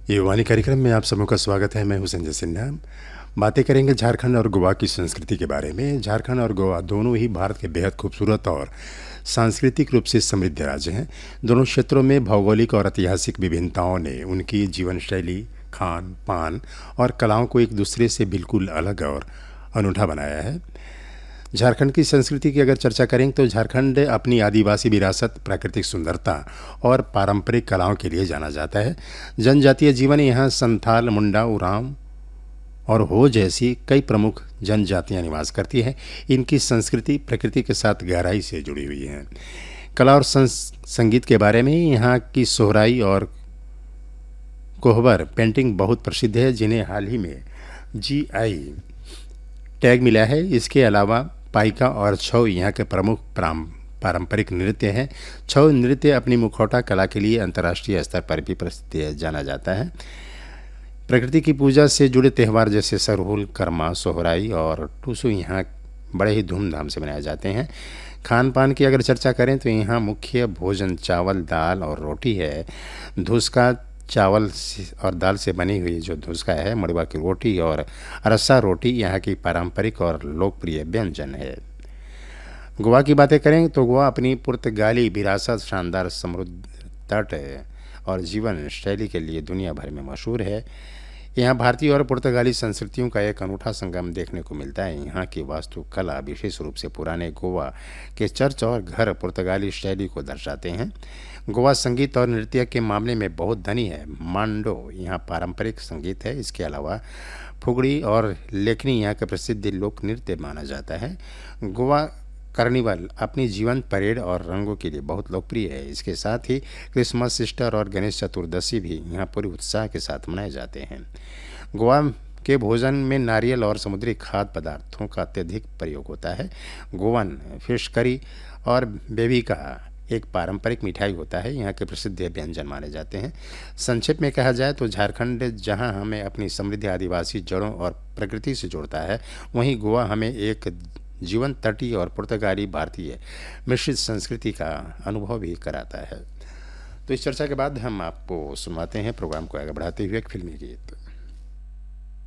ये वाणी कार्यक्रम में आप सबों का स्वागत है। मैं हूं संजय सिन्हा। बातें करेंगे झारखंड और गोवा की संस्कृति के बारे में। झारखंड और गोवा दोनों ही भारत के बेहद खूबसूरत और सांस्कृतिक रूप से समृद्ध राज्य हैं। दोनों क्षेत्रों में भौगोलिक और ऐतिहासिक विभिन्नताओं ने उनकी जीवन शैली, खान पान और कलाओं को एक दूसरे से बिल्कुल अलग और अनूठा बनाया है। झारखंड की संस्कृति की अगर चर्चा करें तो झारखंड अपनी आदिवासी विरासत, प्राकृतिक सुंदरता और पारंपरिक कलाओं के लिए जाना जाता है। जनजातीय जीवन यहाँ संथाल, मुंडा, उरांव और हो जैसी कई प्रमुख जनजातियां निवास करती हैं। इनकी संस्कृति प्रकृति के साथ गहराई से जुड़ी हुई है। कला और संगीत के बारे में यहाँ की सोहराई और कोहबर पेंटिंग बहुत प्रसिद्ध है, जिन्हें हाल ही में जीआई टैग मिला है। इसके अलावा पाइका और छऊ यहाँ के प्रमुख पारंपरिक नृत्य हैं। छऊ नृत्य अपनी मुखौटा कला के लिए अंतर्राष्ट्रीय स्तर पर भी प्रसिद्ध जाना जाता है। प्रकृति की पूजा से जुड़े त्यौहार जैसे सरहुल, करमा, सोहराई और टूसू यहाँ बड़े ही धूमधाम से मनाए जाते हैं। खान पान की अगर चर्चा करें तो यहाँ मुख्य भोजन चावल, दाल और रोटी है। धुसका चावल और दाल से बनी हुई जो धुसका है, मड़ुआ की रोटी और रस्सा रोटी यहाँ की पारंपरिक और लोकप्रिय व्यंजन है। गोवा की बातें करें तो गोवा अपनी पुर्तगाली विरासत, शानदार समृद्ध तट और जीवन शैली के लिए दुनिया भर में मशहूर है। यहाँ भारतीय और पुर्तगाली संस्कृतियों का एक अनूठा संगम देखने को मिलता है। यहाँ की वास्तुकला, विशेष रूप से पुराने गोवा के चर्च और घर, पुर्तगाली शैली को दर्शाते हैं। गोवा संगीत और नृत्य के मामले में बहुत धनी है। मांडो यहाँ पारंपरिक संगीत है। इसके अलावा फुगड़ी और लेखनी यहाँ का प्रसिद्ध लोक नृत्य माना जाता है। गोवा कार्निवल अपनी जीवंत परेड और रंगों के लिए बहुत लोकप्रिय है। इसके साथ ही क्रिसमस, ईस्टर और गणेश चतुर्दशी भी यहाँ पूरे उत्साह के साथ मनाए जाते हैं। गोवा के भोजन में नारियल और समुद्री खाद्य पदार्थों का अत्यधिक प्रयोग होता है। गोवन फिश करी और बेबिका एक पारंपरिक मिठाई होता है, यहाँ के प्रसिद्ध व्यंजन माने जाते हैं। संक्षेप में कहा जाए तो झारखंड जहाँ हमें अपनी समृद्ध आदिवासी जड़ों और प्रकृति से जोड़ता है, वहीं गोवा हमें एक जीवन तटीय और पुर्तगाली भारतीय मिश्रित संस्कृति का अनुभव भी कराता है। तो इस चर्चा के बाद हम आपको सुनवाते हैं प्रोग्राम को आगे बढ़ाते हुए एक फिल्मी गीत।